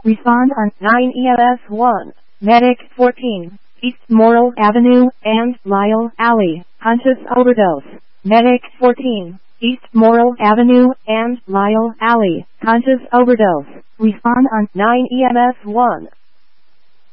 Respond on 9 EMS 1. Medic 14. East Morrill Avenue and Lyle Alley. Conscious overdose. Medic 14. East Morrill Avenue and Lyle Alley. Conscious overdose. Respond on 9 EMS 1.